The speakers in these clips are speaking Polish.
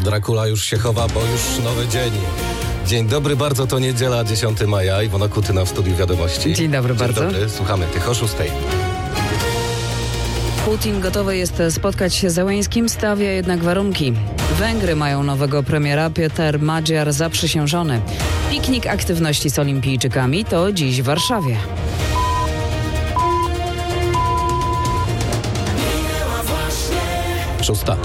Dracula już się chowa, bo już nowy dzień. Dzień dobry bardzo, to niedziela, 10 maja. Iwona Kutyna w studiu Wiadomości. Dzień dobry bardzo. Dzień dobry, słuchamy tych o 6. Putin gotowy jest spotkać się z Zełeńskim, stawia jednak warunki. Węgry mają nowego premiera, Péter Magyar zaprzysiężony. Piknik aktywności z olimpijczykami to dziś w Warszawie. Szósta.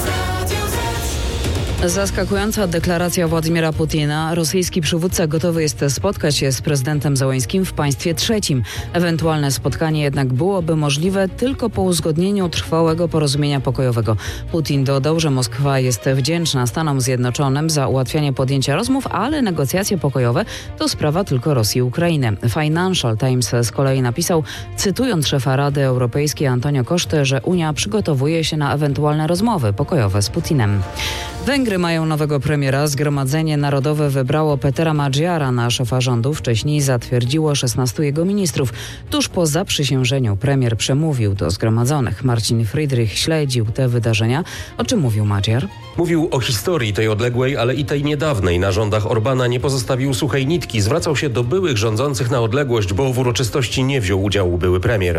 Zaskakująca deklaracja Władimira Putina. Rosyjski przywódca gotowy jest spotkać się z prezydentem Zełeńskim w państwie trzecim. Ewentualne spotkanie jednak byłoby możliwe tylko po uzgodnieniu trwałego porozumienia pokojowego. Putin dodał, że Moskwa jest wdzięczna Stanom Zjednoczonym za ułatwianie podjęcia rozmów, ale negocjacje pokojowe to sprawa tylko Rosji i Ukrainy. Financial Times z kolei napisał, cytując szefa Rady Europejskiej Antonio Costę, że Unia przygotowuje się na ewentualne rozmowy pokojowe z Putinem. Węgry mają nowego premiera. Zgromadzenie Narodowe wybrało Pétera Magyara na szefa rządu. Wcześniej zatwierdziło 16 jego ministrów. Tuż po zaprzysiężeniu premier przemówił do zgromadzonych. Marcin Friedrich śledził te wydarzenia. O czym mówił Magyar? Mówił o historii tej odległej, ale i tej niedawnej. Na rządach Orbána nie pozostawił suchej nitki. Zwracał się do byłych rządzących na odległość, bo w uroczystości nie wziął udziału były premier.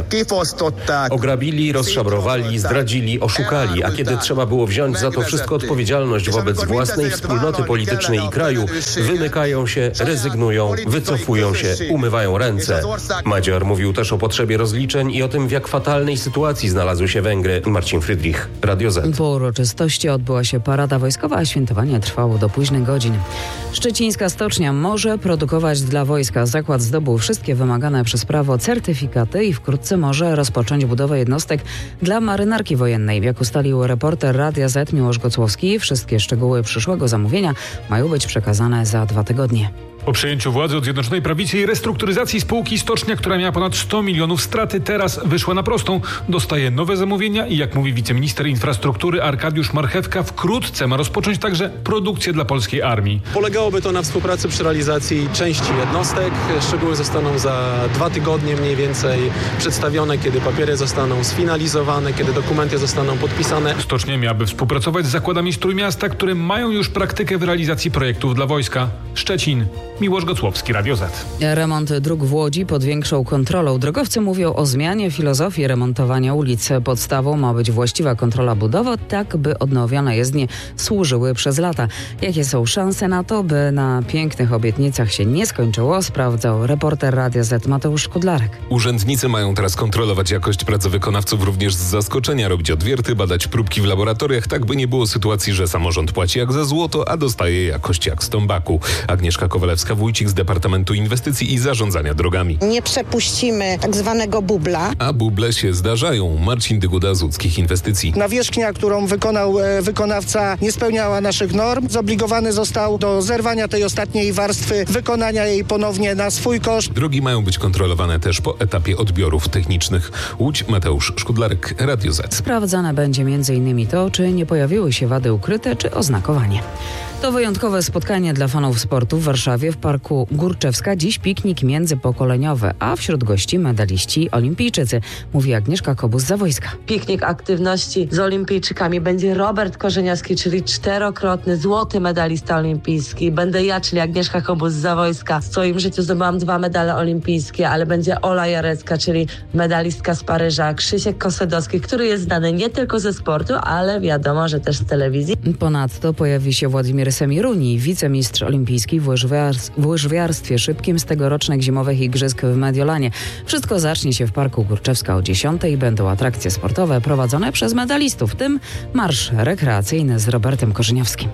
Ograbili, rozszabrowali, zdradzili, oszukali, a kiedy trzeba było wziąć za to wszystko odpowiedzialność wobec własnej wspólnoty politycznej i kraju, wymykają się, rezygnują, wycofują się, umywają ręce. Magyar mówił też o potrzebie rozliczeń i o tym, w jak fatalnej sytuacji znalazły się Węgry. Marcin Friedrich, Radio Z. Po uroczystości odbyła się parada wojskowa, a świętowanie trwało do późnych godzin. Szczecińska stocznia może produkować dla wojska. Zakład zdobył wszystkie wymagane przez prawo certyfikaty i wkrótce może rozpocząć budowę jednostek dla marynarki wojennej. Jak ustalił reporter Radia Z Miłosz Gocłowski, wszystkie szczegóły przyszłego zamówienia mają być przekazane za 2 tygodnie. Po przejęciu władzy od Zjednoczonej Prawicy i restrukturyzacji spółki Stocznia, która miała ponad 100 milionów straty, teraz wyszła na prostą. Dostaje nowe zamówienia i jak mówi wiceminister infrastruktury Arkadiusz Marchewka, wkrótce ma rozpocząć także produkcję dla polskiej armii. Polegałoby to na współpracy przy realizacji części jednostek. Szczegóły zostaną za 2 tygodnie mniej więcej przedstawione, kiedy papiery zostaną sfinalizowane, kiedy dokumenty zostaną podpisane. Stocznia miałaby współpracować z zakładami z Trójmiasta, które mają już praktykę w realizacji projektów dla wojska. Szczecin. Miłosz Gocłowski, Radio Z. Remont dróg w Łodzi pod większą kontrolą. Drogowcy mówią o zmianie filozofii remontowania ulic. Podstawą ma być właściwa kontrola budowy, tak by odnowione jezdnie służyły przez lata. Jakie są szanse na to, by na pięknych obietnicach się nie skończyło, sprawdzał reporter Radia Z Mateusz Szkudlarek. Urzędnicy mają teraz kontrolować jakość pracy wykonawców również z zaskoczenia, robić odwierty, badać próbki w laboratoriach, tak by nie było sytuacji, że samorząd płaci jak za złoto, a dostaje jakość jak z tombaku. Agnieszka Kowalewska-Wójcik z Departamentu Inwestycji i Zarządzania Drogami. Nie przepuścimy tak zwanego bubla. A buble się zdarzają. Marcin Dyguda z Łódzkich Inwestycji. Nawierzchnia, którą wykonał wykonawca, nie spełniała naszych norm. Zobligowany został do zerwania tej ostatniej warstwy, wykonania jej ponownie na swój koszt. Drogi mają być kontrolowane też po etapie odbiorów technicznych. Łódź, Mateusz Szkudlarek, Radio Z. Sprawdzane będzie m.in. to, czy nie pojawiły się wady ukryte, czy oznakowanie. To wyjątkowe spotkanie dla fanów sportu w Warszawie w Parku Górczewska. Dziś piknik międzypokoleniowy, a wśród gości medaliści olimpijczycy, mówi Agnieszka Kobus-Zawojska. Piknik aktywności z olimpijczykami. Będzie Robert Korzeniowski, czyli 4-krotny złoty medalista olimpijski. Będę ja, czyli Agnieszka Kobus-Zawojska. W swoim życiu zdobyłam 2 medale olimpijskie, ale będzie Ola Jarecka, czyli medalistka z Paryża, Krzysiek Kosedowski, który jest znany nie tylko ze sportu, ale wiadomo, że też z telewizji. Ponadto pojawi się Władimir Semiruni, wicemistrz olimpijski w łyżwiarstwie szybkim z tegorocznych zimowych igrzysk w Mediolanie. Wszystko zacznie się w Parku Górczewska o 10:00. Będą atrakcje sportowe prowadzone przez medalistów, w tym marsz rekreacyjny z Robertem Korzeniowskim.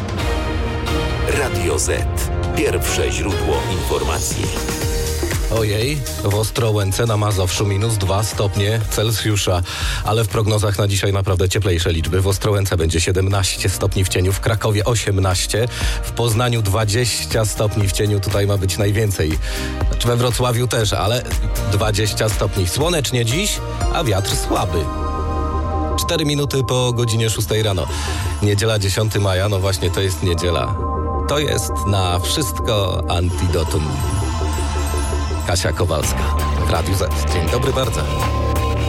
Radio Z. Pierwsze źródło informacji. Ojej, w Ostrołęce na Mazowszu -2 stopnie Celsjusza, ale w prognozach na dzisiaj naprawdę cieplejsze liczby. W Ostrołęce będzie 17 stopni w cieniu, w Krakowie 18, w Poznaniu 20 stopni w cieniu, tutaj ma być najwięcej. Znaczy we Wrocławiu też, ale 20 stopni. Słonecznie dziś, a wiatr słaby. 4 minuty po godzinie 6 rano. Niedziela 10 maja, no właśnie to jest niedziela. To jest na wszystko antidotum. Kasia Kowalska w Radiu Z. Dzień dobry bardzo.